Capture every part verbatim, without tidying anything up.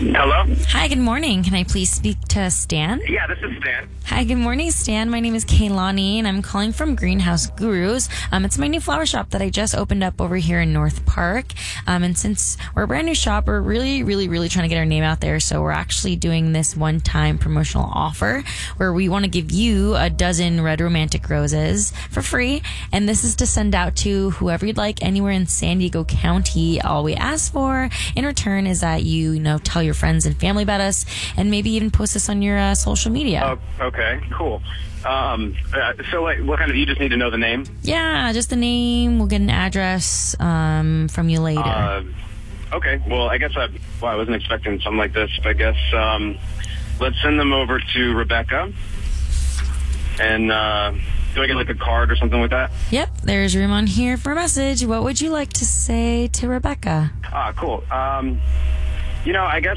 Hello? Hi, good morning. Can I please speak to Stan? Yeah, this is Stan. Hi, good morning, Stan. My name is Kaylani, and I'm calling from Greenhouse Gurus. Um, it's my new flower shop that I just opened up over here in North Park. Um, and since we're a brand new shop, we're really, really, really trying to get our name out there. So we're actually doing this one-time promotional offer where we want to give you a dozen red romantic roses for free. And this is to send out to whoever you'd like anywhere in San Diego County. All we ask for in return is that you, you know, tell your friends and family about us and maybe even post this on your uh, social media. Oh, okay, cool. Um, uh, so, like, what kind of, you just need to know the name? Yeah, just the name. We'll get an address um, from you later. Uh, okay, well, I guess I, well, I wasn't expecting something like this, but I guess um, let's send them over to Rebecca. And uh, do I get, like, a card or something like that? Yep, there's room on here for a message. What would you like to say to Rebecca? Ah, cool. Um, you know, I guess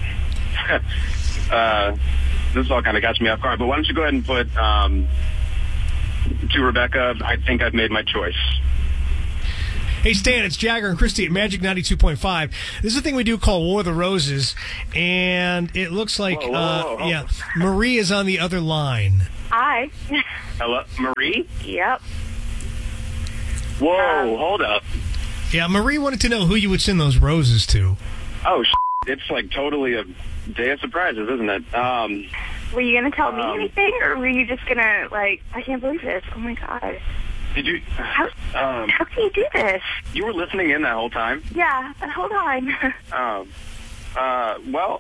uh, this all kind of catch me off guard, but why don't you go ahead and put um, to Rebecca, I think I've made my choice. Hey, Stan, it's Jagger and Christy at Magic ninety-two point five. This is a thing we do called War of the Roses, and it looks like, Whoa, whoa, whoa, whoa. Uh, yeah, Marie is on the other line. Hi. Hello, Marie? Yep. Whoa, Um, hold up. Yeah, Marie wanted to know who you would send those roses to. Oh, sh- it's like totally a day of surprises, isn't it? Um, Were you going to tell me Um, anything, or were you just going to, like, I can't believe this. Oh, my God. did you? How, Um, how can you do this? you were listening in that whole time? Yeah, but hold on. Um, uh, well,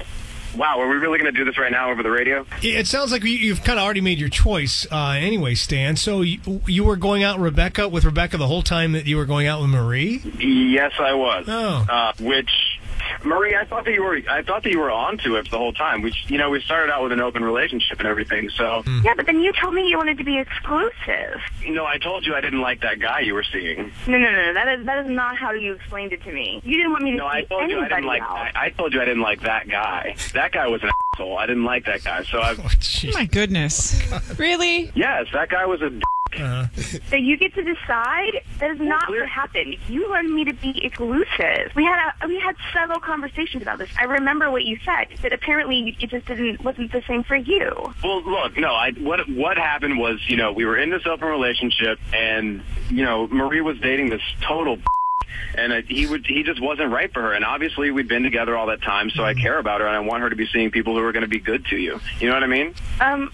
wow, are we really going to do this right now over the radio? Yeah, it sounds like you- you've kind of already made your choice uh, anyway, Stan. So you, you were going out Rebecca with Rebecca the whole time that you were going out with Marie? Yes, I was. Oh. Uh, which, Marie, I thought that you were. I thought that you were onto it the whole time. We, you know, we started out with an open relationship and everything. So, Yeah, but then you told me you wanted to be exclusive. you know, I told you I didn't like that guy you were seeing. No, no, no, no. That is, that is not how you explained it to me. You didn't want me to No, see I told you I anybody didn't like. else. I, I told you I didn't like that guy. That guy was an asshole. I didn't like that guy. So I. Oh, jeez. My goodness. Really? Yes, that guy was a. D- Uh, So you get to decide. That is not clear- what happened. You wanted me to be exclusive. We had a, we had several conversations about this. I remember what you said. That apparently it just didn't wasn't the same for you. Well, look, no. I what what happened was, you know, we were in this open relationship, and you know, Marie was dating this total. And uh, he would he just wasn't right for her. And obviously, we'd been together all that time, so I care about her, and I want her to be seeing people who are going to be good to you. You know what I mean? Um,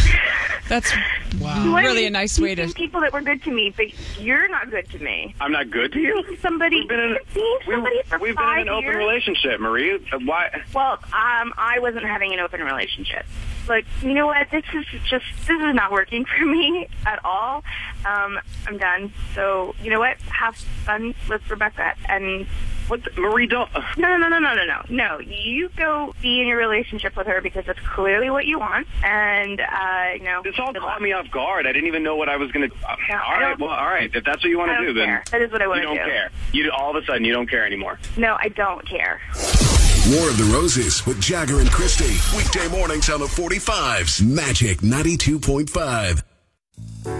That's wow. you wanted really me a nice to way to... see people that were good to me, but you're not good to me. I'm not good to you? Somebody, We've been in, seeing somebody we've, for we've been five in an open years. relationship, Marie. Uh, Why? Well, um, I wasn't having an open relationship. Like, you know what? This is just this is not working for me at all. Um, I'm done. So, you know what? Have fun with Rebecca. And What, the, Marie? Don't. Uh, no, no, no, no, no, no, no. You go be in your relationship with her because that's clearly what you want. And uh, you know, this all good caught luck. me off guard. I didn't even know what I was going to. Uh, No, all I right. don't- Well, all right. If that's what you want I to don't do, care. then That is what I want you to don't do. care. You all of a sudden you don't care anymore. No, I don't care. War of the Roses with Jagger and Christy. Weekday mornings on the forty-fives. Magic ninety-two point five.